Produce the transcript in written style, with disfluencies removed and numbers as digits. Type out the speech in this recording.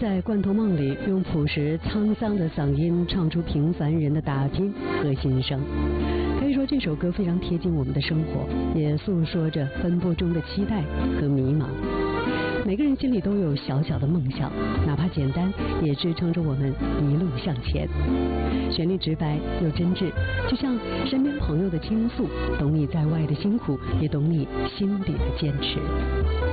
在《罐头梦》里用朴实沧桑的嗓音唱出平凡人的打拼和心声。可以说这首歌非常贴近我们的生活，也诉说着奔波中的期待和迷茫。每个人心里都有小小的梦想，哪怕简单，也支撑着我们一路向前。旋律直白又真挚，就像身边朋友的倾诉，懂你在外的辛苦，也懂你心底的坚持。